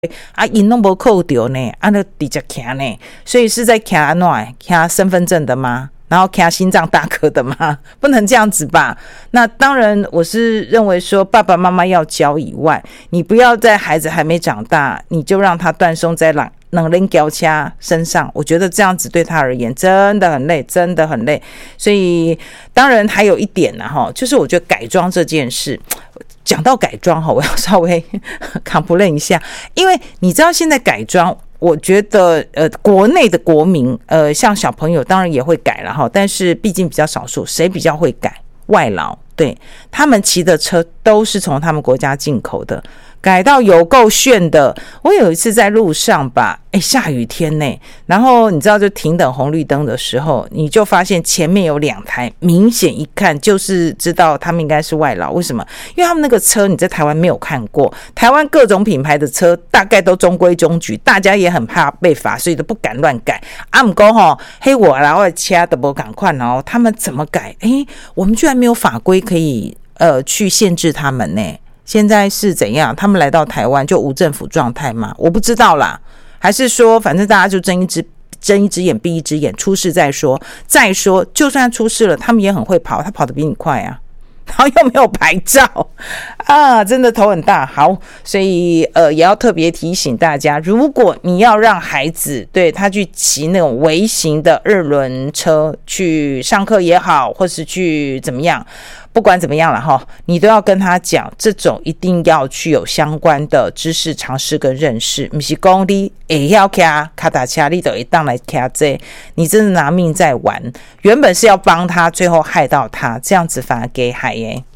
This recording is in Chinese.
啊，因拢无扣掉呢，啊，那直接骑呢，所以是在骑安怎？骑身份证的吗？然后骑心脏大颗的吗？不能这样子吧？那当然，我是认为说，爸爸妈妈要教以外，你不要在孩子还没长大，你就让他断送在冷人交掐身上，我觉得这样子对他而言真的很累，真的很累。所以，当然还有一点呢，就是我觉得改装这件事。讲到改装我要稍微complain一下，因为你知道现在改装，我觉得国内的国民像小朋友当然也会改了但是毕竟比较少数，谁比较会改？外劳，对，他们骑的车都是从他们国家进口的，改到有够炫的。我有一次在路上吧，下雨天呢，然后你知道就停等红绿灯的时候，你就发现前面有2台，明显一看就是知道他们应该是外劳。为什么？因为他们那个车你在台湾没有看过，台湾各种品牌的车大概都中规中矩，大家也很怕被罚，所以都不敢乱改。不过黑我然后车都不赶快，然后他们怎么改？我们居然没有法规可以去限制他们呢？现在是怎样？他们来到台湾就无政府状态吗？我不知道啦，还是说反正大家就睁一只眼闭一只眼，出事再说。再说，就算出事了，他们也很会跑，他跑得比你快啊。然后又没有牌照啊，真的头很大。好，所以也要特别提醒大家，如果你要让孩子对他去骑那种微型的2轮车去上课也好，或是去怎么样，不管怎么样了你都要跟他讲，这种一定要去有相关的知识常识跟认识，不是说你会晓骑脚踏车你就会当来骑这，你真的拿命在玩。原本是要帮他，最后害到他，这样子反而给害耶。